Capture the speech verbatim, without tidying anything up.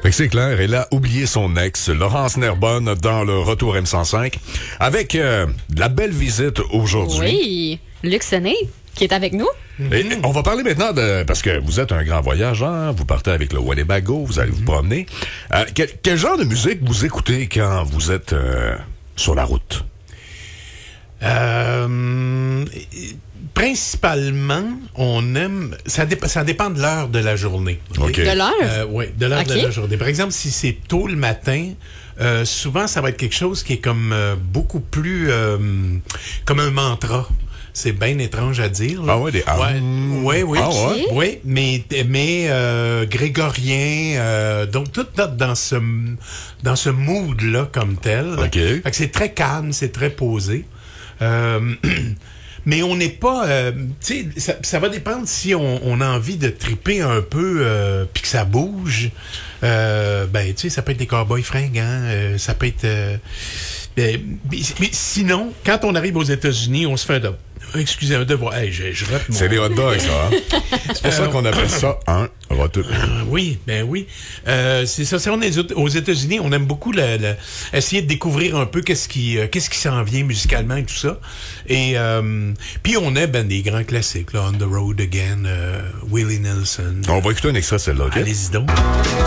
Fait que c'est clair, elle a oublié son ex, Laurence Nerbonne, dans le Retour M cent cinq, avec euh, de la belle visite aujourd'hui. Oui, Luc Sonnet, qui est avec nous. Et on va parler maintenant de... Parce que vous êtes un grand voyageur, vous partez avec le Winnebago, vous allez vous promener. Euh, quel, quel genre de musique vous écoutez quand vous êtes euh, sur la route? Euh, principalement, on aime... Ça, dép- ça dépend de l'heure de la journée. OK. De l'heure? Euh, oui, de l'heure Okay. de la journée. Par exemple, si c'est tôt le matin, euh, souvent, ça va être quelque chose qui est comme euh, beaucoup plus... Euh, comme un mantra. C'est bien étrange à dire. Là. Ah ouais, des... Ah, Ouais, ouais, oui. Ah ouais? Oui, mais, mais euh, grégorien, euh, donc tout dans, dans ce dans ce mood-là comme tel. OK. Fait que c'est très calme, c'est très posé. Euh, mais on n'est pas... Euh, tu sais, ça, ça va dépendre si on, on a envie de triper un peu euh, puis que ça bouge. Euh, ben, tu sais, ça peut être des cowboys fringants, euh, ça peut être... Euh, euh, mais, mais sinon, quand on arrive aux États-Unis, on se fait un devoir. Excusez, un devoir. Hey, je, je rate mon... C'est des hot dogs, ça. Hein? C'est pour ça Euh, qu'on appelle ça un retour. Euh, oui, ben oui. Euh, c'est ça. Si on est aux États-Unis, on aime beaucoup le, le- essayer de découvrir un peu qu'est-ce qui euh, qu'est-ce qui s'en vient musicalement et tout ça. Et euh, puis on aime ben, des grands classiques, là, On the Road Again, euh, Willie Nelson. On va écouter un extrait, celle-là, OK? Allez-y donc.